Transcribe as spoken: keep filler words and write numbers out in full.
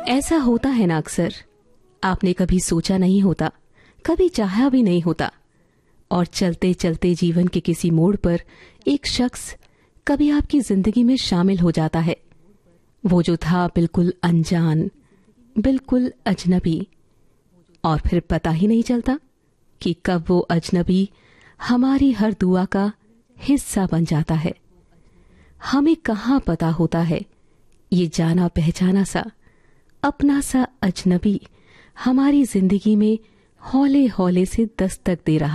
ऐसा होता है ना अक्सर, आपने कभी सोचा नहीं होता, कभी चाहा भी नहीं होता, और चलते चलते जीवन के किसी मोड़ पर एक शख्स कभी आपकी जिंदगी में शामिल हो जाता है। वो जो था बिल्कुल अनजान, बिल्कुल अजनबी, और फिर पता ही नहीं चलता कि कब वो अजनबी हमारी हर दुआ का हिस्सा बन जाता है। हमें कहाँ पता होता है ये जाना पहचाना सा, अपना सा अजनबी हमारी जिंदगी में हौले हौले से दस्तक दे रहा